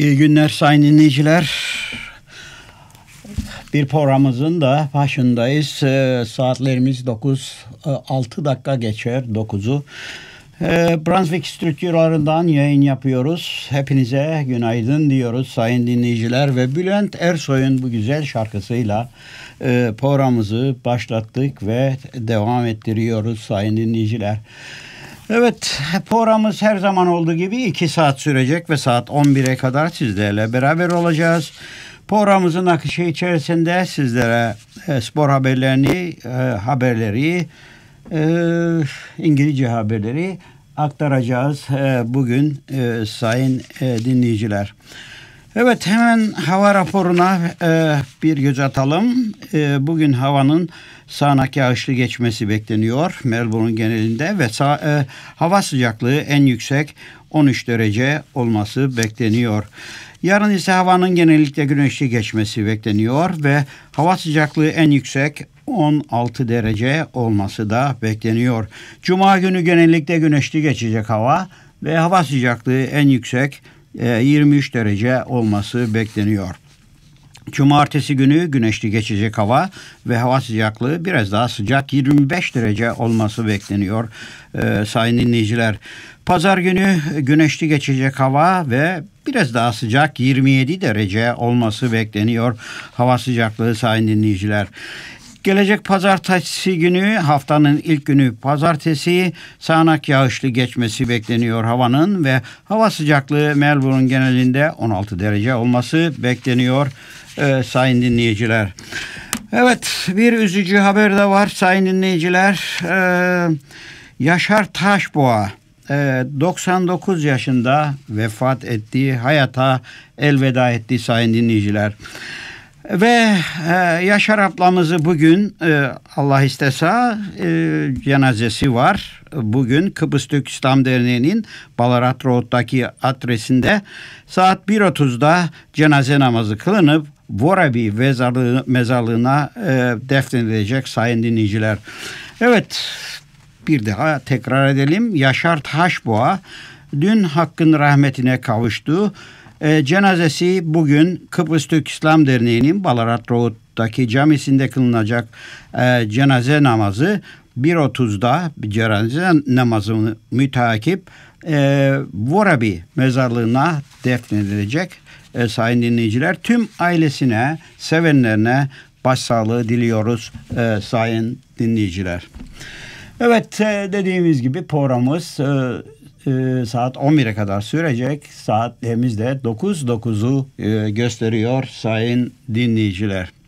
İyi günler sayın dinleyiciler. Bir programımızın da başındayız. Saatlerimiz 6 dakika geçer 9'u. Brunswick stüdyolarından yayın yapıyoruz. Hepinize günaydın diyoruz sayın dinleyiciler ve Bülent Ersoy'un bu güzel şarkısıyla programımızı başlattık ve devam ettiriyoruz sayın dinleyiciler. Evet, programımız her zaman olduğu gibi 2 saat sürecek ve saat 11'e kadar sizlerle beraber olacağız. Programımızın akışı içerisinde sizlere spor haberleri, İngilizce haberleri aktaracağız bugün sayın dinleyiciler. Evet, hemen hava raporuna bir göz atalım. Bugün havanın sağanak yağışlı geçmesi bekleniyor Melbourne genelinde ve hava sıcaklığı en yüksek 13 derece olması bekleniyor. Yarın ise havanın genellikle güneşli geçmesi bekleniyor ve hava sıcaklığı en yüksek 16 derece olması da bekleniyor. Cuma günü genellikle güneşli geçecek hava ve hava sıcaklığı en yüksek 23 derece olması bekleniyor. Cumartesi günü güneşli geçecek hava ve hava sıcaklığı biraz daha sıcak 25 derece olması bekleniyor sayın dinleyiciler. Pazar günü güneşli geçecek hava ve biraz daha sıcak 27 derece olması bekleniyor hava sıcaklığı sayın dinleyiciler. Gelecek pazartesi günü haftanın ilk günü pazartesi sağanak yağışlı geçmesi bekleniyor havanın ve hava sıcaklığı Melbourne genelinde 16 derece olması bekleniyor sayın dinleyiciler. Evet, bir üzücü haber de var sayın dinleyiciler. Yaşar Taşboğa 99 yaşında vefat etti, hayata elveda etti sayın dinleyiciler. Ve Yaşar ablamızı bugün Allah istese cenazesi var. Bugün Kıbrıs Türk İslam Derneği'nin Ballarat Road'daki adresinde saat 1.30'da cenaze namazı kılınıp Vorabi mezarlığına defnedilecek sayın dinleyiciler. Evet, bir daha tekrar edelim. Yaşar Taşboğa dün Hakk'ın rahmetine kavuştu. Cenazesi bugün Kıbrıs Türk İslam Derneği'nin Ballarat Road'daki camisinde kılınacak cenaze namazı 1.30'da cenaze namazını müteakip Vorabi mezarlığına defnedilecek sayın dinleyiciler. Tüm ailesine, sevenlerine başsağlığı diliyoruz sayın dinleyiciler. Evet, dediğimiz gibi programımız saat 11'e kadar sürecek. Saatlerimiz de 9.9'u gösteriyor sayın dinleyiciler.